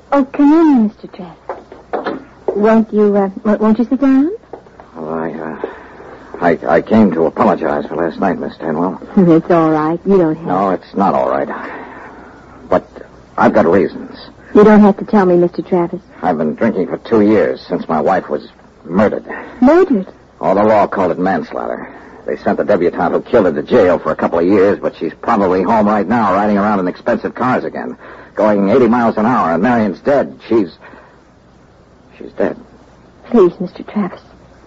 Oh, come in, Mr. Travis. Won't you sit down? Well, I came to apologize for last night, Miss Stanwell. It's all right. You don't have to. No, it's not all right. But I've got reasons. You don't have to tell me, Mr. Travis. I've been drinking for 2 years since my wife was murdered. Murdered? Oh, the law called it manslaughter. They sent the debutante who killed her to jail for a couple of years, but she's probably home right now riding around in expensive cars again, going 80 miles an hour, and Marion's dead. She's dead. Please, Mr. Travis.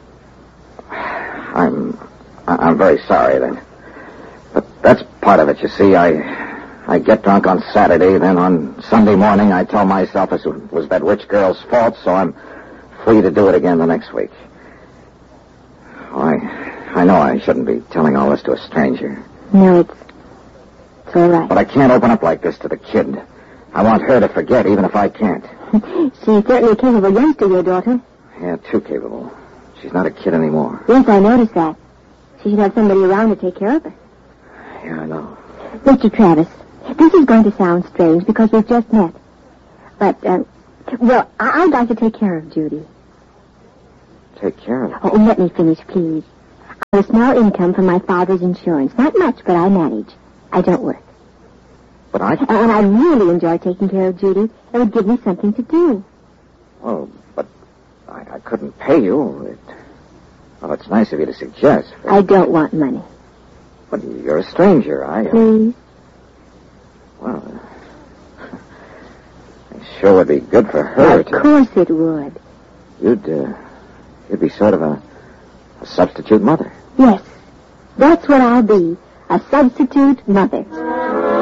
I'm very sorry then. But that's part of it, you see. I get drunk on Saturday, then on Sunday morning I tell myself it was that rich girl's fault, so I'm free to do it again the next week. Oh, I know I shouldn't be telling all this to a stranger. No, it's all right. But I can't open up like this to the kid. I want her to forget, even if I can't. She's certainly a capable youngster, your daughter. Yeah, too capable. She's not a kid anymore. Yes, I noticed that. She should have somebody around to take care of her. Yeah, I know. Mr. Travis, this is going to sound strange because we've just met. But, I'd like to take care of Judy. Take care of her? Oh, let me finish, please. I have a small income from my father's insurance. Not much, but I manage. I don't work. But And I really enjoy taking care of Judy. It would give me something to do. Oh, but I couldn't pay you. Well, it's nice of you to suggest. I don't want money. But you're a stranger. Please? Well, it sure would be good for her Of course it would. You'd be sort of a substitute mother. Yes. That's what I'll be. A substitute mother.